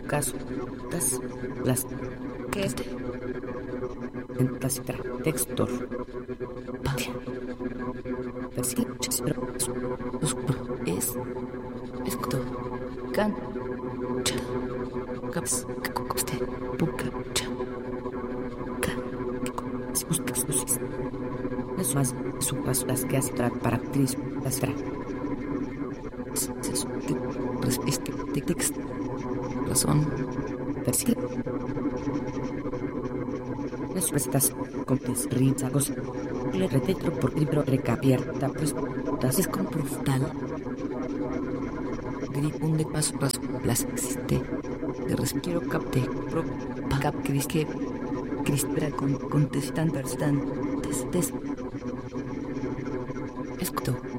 caso, las ¿Qué es? Entasitra, textor, Patria. Es. Escuto. Can. Cha. Caps. Cacoste. Puca. Cha. Can. sus las más su paso las que hace para actriz, las tra. De texto. Razón. Persigue. Las prestas con desrizagos. Le retetro por libro recabierta, pues Es con proftal. Gripun de paso las existe. De resquiero capte. Pro. Cap crisque. Crispera contestan. Escuto.